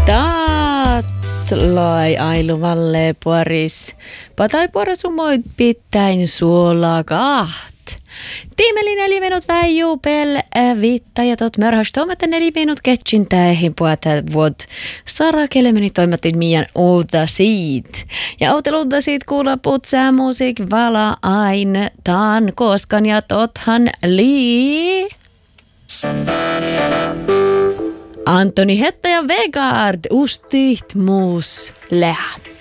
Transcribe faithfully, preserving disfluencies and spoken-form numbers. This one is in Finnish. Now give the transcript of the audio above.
Taat loi ailuvalle puoris. Patai puorasumoit pitäin suolaa kaht. Tiimeli neli minut väijuu pel vitta ja tot mörhäs toimatta neli minut ketsin täihin puhuta vuod. Sara Kelemeni toimatin mian uutta siitä. Ja outeluutta siitä kuulla putsaa musiik vala ain taan koskan ja tothan lii. Antoni Hetta ja Vegard ustiht muus lää.